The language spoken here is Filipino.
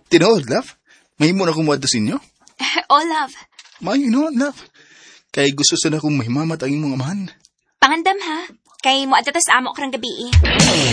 Tinood, love? Mahimo na kumuha sa inyo? Oh, love. Mahimo, love. Kay gusto sana kong mahimamat ang imong amahan. Pangandam ha. Kay mo adto sa amo karang gabi.